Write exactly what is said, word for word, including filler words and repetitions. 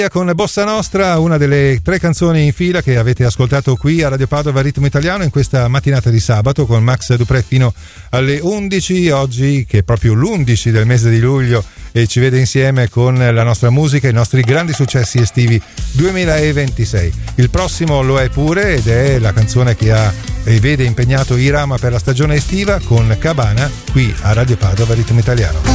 Con Bossa Nostra, una delle tre canzoni in fila che avete ascoltato qui a Radio Padova Ritmo Italiano in questa mattinata di sabato con Max Dupré fino alle undici, oggi che è proprio l'undici del mese di luglio e ci vede insieme con la nostra musica, i nostri grandi successi estivi duemilaventisei. Il prossimo lo è pure ed è la canzone che ha e vede impegnato Irama per la stagione estiva con Cabana qui a Radio Padova Ritmo Italiano.